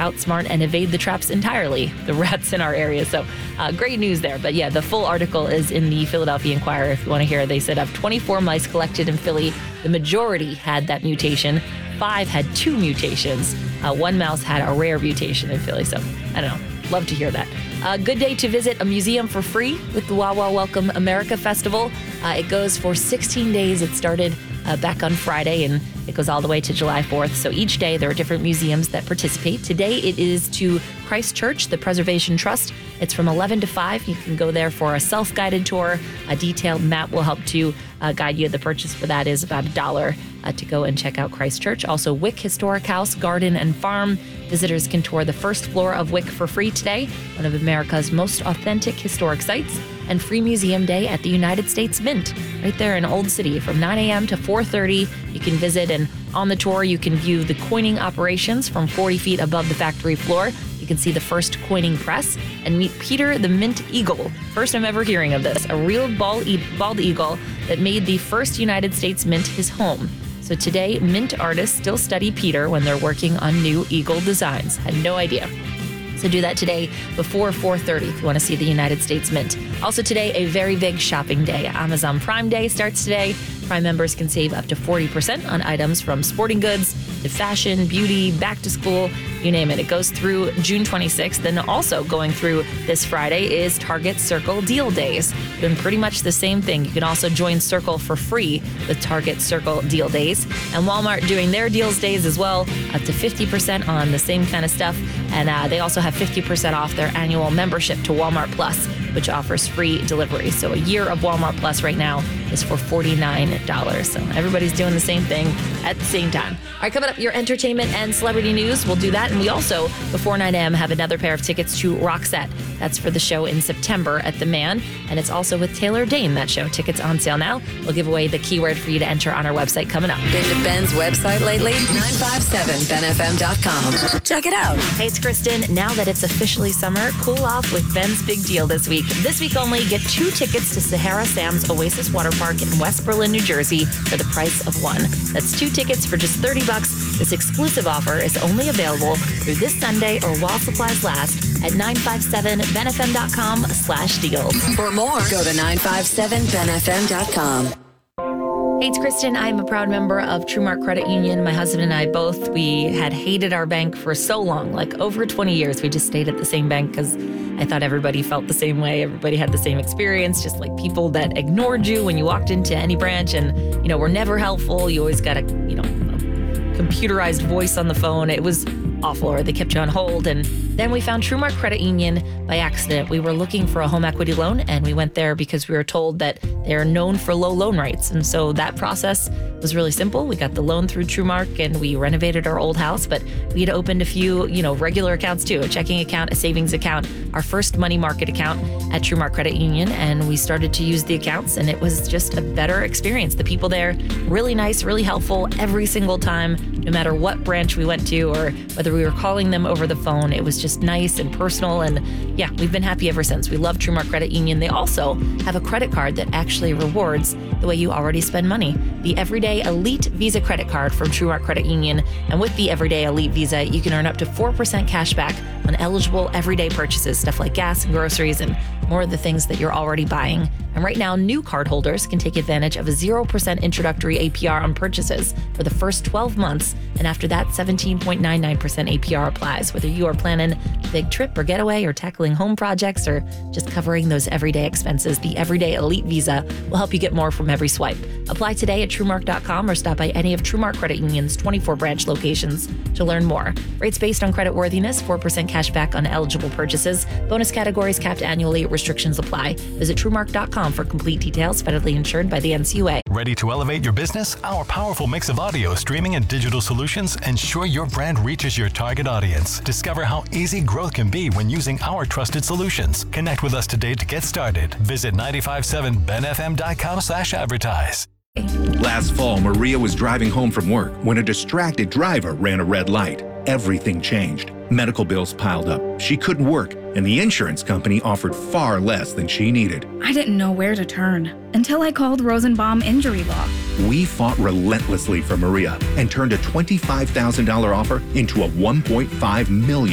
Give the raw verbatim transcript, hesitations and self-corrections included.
outsmart and evade the traps entirely, the rats in our area. So uh, great news there. But yeah, the full article is in the Philadelphia Inquirer if you want to hear. They said of twenty-four mice collected in Philly, the majority had that mutation. Five had two mutations. Uh, one mouse had a rare mutation in Philly. So I don't know. Love to hear that. A good day to visit a museum for free with the Wawa Welcome America Festival. Uh, it goes for sixteen days. It started uh, back on Friday and it goes all the way to July fourth. So each day there are different museums that participate. Today it is to Christ Church, the Preservation Trust. It's from eleven to five. You can go there for a self-guided tour. A detailed map will help to uh, guide you. The purchase for that is about a dollar uh, to go and check out Christ Church. Also, Wick Historic House, Garden and Farm. Visitors can tour the first floor of Wick for free today, one of America's most authentic historic sites, and free museum day at the United States Mint, right there in Old City from nine a.m. to four thirty. You can visit, and on the tour, you can view the coining operations from forty feet above the factory floor. You can see the first coining press and meet Peter the Mint Eagle. First I'm ever hearing of this, a real bald, e- bald eagle that made the first United States Mint his home. So today, mint artists still study Peter when they're working on new eagle designs. Had no idea. So do that today before four thirty if you want to see the United States Mint. Also today, a very big shopping day. Amazon Prime Day starts today. Prime members can save up to forty percent on items from sporting goods to fashion, beauty, back to school, you name it. It goes through June twenty-sixth. And also going through this Friday is Target Circle Deal Days. Doing pretty much the same thing. You can also join Circle for free with Target Circle Deal Days. And Walmart doing their deals days as well, up to fifty percent on the same kind of stuff. And uh, they also have fifty percent off their annual membership to Walmart Plus, which offers free delivery. So a year of Walmart Plus right now is for forty-nine dollars. So everybody's doing the same thing at the same time. All right, coming up, your entertainment and celebrity news. We'll do that. And we also, before nine a.m., have another pair of tickets to Roxette. That's for the show in September at the Man. And it's also with Taylor Dane, that show. Tickets on sale now. We'll give away the keyword for you to enter on our website coming up. Been to Ben's website lately? nine five seven ben f m dot com. Check it out. Hey, it's Kristen. Now that it's officially summer, cool off with Ben's Big Deal this week. This week only, get two tickets to Sahara Sam's Oasis Water Park in West Berlin, New Jersey for the price of one. That's two tickets for just thirty bucks. This exclusive offer is only available through this Sunday or while supplies last at nine five seven ben f m dot com slash deals. For more, go to nine five seven ben f m dot com. Hey, it's Kristen. I'm a proud member of TrueMark Credit Union. My husband and I both, we had hated our bank for so long, like over twenty years. We just stayed at the same bank because I thought everybody felt the same way. Everybody had the same experience, just like people that ignored you when you walked into any branch and, you know, were never helpful. You always got a, you know, a computerized voice on the phone. It was awful, or they kept you on hold. And then we found TrueMark Credit Union by accident. We were looking for a home equity loan, and we went there because we were told that they're known for low loan rates. And so that process was really simple. We got the loan through TrueMark, and we renovated our old house, but we had opened a few, you know, regular accounts too, a checking account, a savings account, our first money market account at TrueMark Credit Union, and we started to use the accounts, and it was just a better experience. The people there, really nice, really helpful every single time, no matter what branch we went to or whether we were calling them over the phone. It was just nice and personal, and yeah, we've been happy ever since. We love TrueMark Credit Union. They also have a credit card that actually rewards the way you already spend money. The Everyday Elite Visa credit card from TrueMark Credit Union. And with the Everyday Elite Visa, you can earn up to four percent cash back on eligible everyday purchases, stuff like gas and groceries and more of the things that you're already buying. And right now, new cardholders can take advantage of a zero percent introductory A P R on purchases for the first twelve months. And after that, seventeen point nine nine percent A P R applies, whether you are planning a big trip or getaway or tackling home projects or just covering those everyday expenses. The Everyday Elite Visa will help you get more from every swipe. Apply today at TrueMark dot com or stop by any of TrueMark Credit Union's twenty-four branch locations to learn more. Rates based on credit worthiness, four percent cash back on eligible purchases. Bonus categories capped annually. Restrictions apply. Visit TrueMark dot com for complete details. Federally insured by the N C U A. Ready to elevate your business? Our powerful mix of audio, streaming, and digital solutions ensure your brand reaches your target audience. Discover how easy growth can be when using our trusted solutions. Connect with us today to get started. Visit nine five seven ben f m dot com slash advertise. Last fall, Maria was driving home from work when a distracted driver ran a red light. Everything changed. Medical bills piled up. She couldn't work, and the insurance company offered far less than she needed. I didn't know where to turn until I called Rosenbaum Injury Law. We fought relentlessly for Maria and turned a twenty-five thousand dollars offer into a one point five million